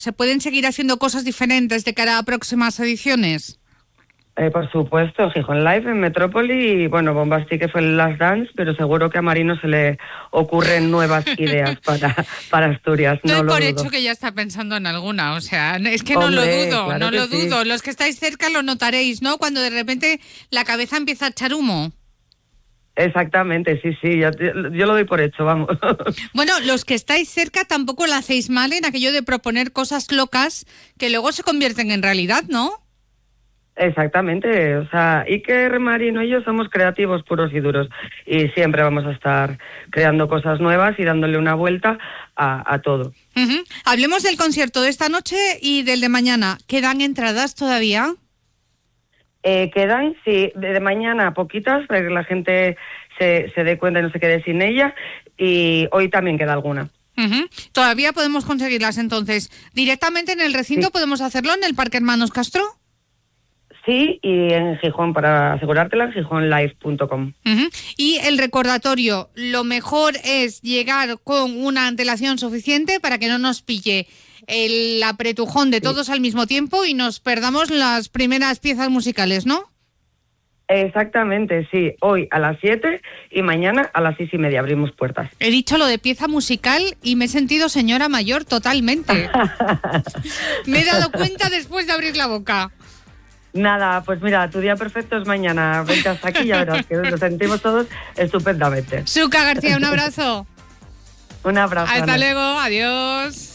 ¿Se pueden seguir haciendo cosas diferentes de cara a próximas ediciones? Por supuesto, Gijón Live en Metrópoli y, bueno, Bombastic que fue el Last Dance, pero seguro que a Marino se le ocurren nuevas ideas para Asturias, no Doy lo por dudo. hecho que ya está pensando en alguna, o sea, es que no Hombre, lo dudo, claro no que lo sí. dudo. Los que estáis cerca lo notaréis, ¿no? Cuando de repente la cabeza empieza a echar humo. Exactamente, sí, yo lo doy por hecho, vamos. Bueno, los que estáis cerca tampoco lo hacéis mal en aquello de proponer cosas locas que luego se convierten en realidad, ¿no? Exactamente, o sea, Iker, Marino y yo somos creativos puros y duros y siempre vamos a estar creando cosas nuevas y dándole una vuelta a todo. Uh-huh. Hablemos del concierto de esta noche y del de mañana. ¿Quedan entradas todavía? Quedan, sí, de mañana poquitas para que la gente se dé cuenta y no se quede sin ella, y hoy también queda alguna. Uh-huh. Todavía podemos conseguirlas entonces. ¿Directamente en el recinto Sí. podemos hacerlo en el Parque Hermanos Castro? Sí, y en Gijón, para asegurártela, gijonlive.com. Uh-huh. Y el recordatorio, lo mejor es llegar con una antelación suficiente para que no nos pille el apretujón de todos al mismo tiempo y nos perdamos las primeras piezas musicales, ¿no? Exactamente, sí. Hoy a las 7 y mañana a las 6:30 abrimos puertas. He dicho lo de pieza musical y me he sentido señora mayor totalmente. Me he dado cuenta después de abrir la boca. Nada, pues mira, tu día perfecto es mañana. Vente hasta aquí y ya verás que nos sentimos todos estupendamente. Suca García, un abrazo. Un abrazo. Hasta Ana. luego, adiós.